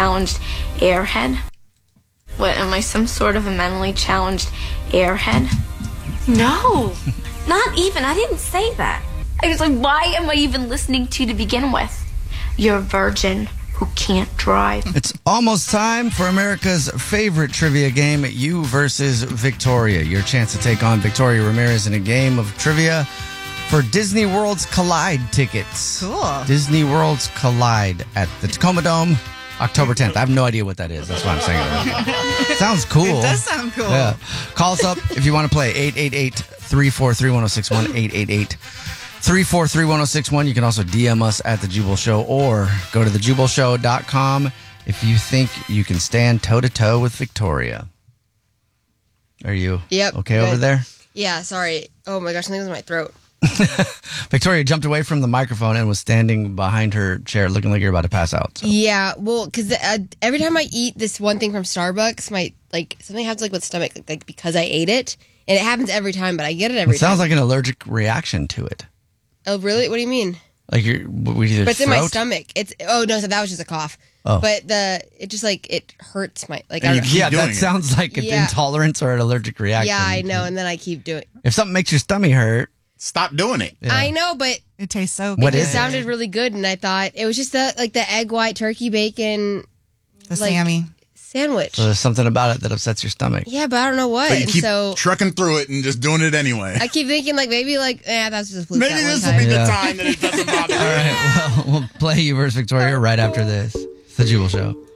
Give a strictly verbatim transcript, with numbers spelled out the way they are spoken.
challenged airhead? What, am I some sort of a mentally challenged airhead? No, not even. I didn't say that. I was like, why am I even listening to you to begin with? You're a virgin who can't drive. It's almost time for America's favorite trivia game, You versus Victoria. Your chance to take on Victoria Ramirez in a game of trivia for Disney World's Collide tickets. Cool. Disney World's Collide at the Tacoma Dome, October tenth. I have no idea what that is. That's why I'm saying it. Sounds cool. It does sound cool. Yeah. Call us up if you want to play. eight eight eight, three four three, one zero six one. eight eight eight, three four three, one zero six one. You can also D M us at The Jubal Show or go to the jubal show dot com if you think you can stand toe-to-toe with Victoria. Are you Yep, okay good. over there? Yeah, sorry. Oh my gosh, something was in my throat. Victoria jumped away from the microphone and was standing behind her chair looking like you're about to pass out. So. Yeah, well, because uh, every time I eat this one thing from Starbucks, my like something happens like with stomach, like, like because I ate it, and it happens every time, but I get it every It sounds time. like an allergic reaction to it. Oh, really? What do you mean? Like you're with your But it's throat? in my stomach. It's oh no, so that was just a cough. Oh. But the it just like it hurts my like. And I you don't keep know. yeah, that it. sounds like an Yeah. intolerance or an allergic reaction. Yeah, I know, and then I keep doing. If something makes your stomach hurt, Stop doing it. Yeah. I know, but It tastes so What good. it is it? sounded really good, and I thought it was just the like the egg white turkey bacon The like- Sammy. sandwich. so there's something about it that upsets your stomach. Yeah, but I don't know what. But you and keep so trucking through it and just doing it anyway. I keep thinking like maybe like eh, that's just a fluke Maybe that one this will time. be the Yeah. time that it doesn't bother you. All right, well, we'll play You versus Victoria right after this. It's The Jubal Show.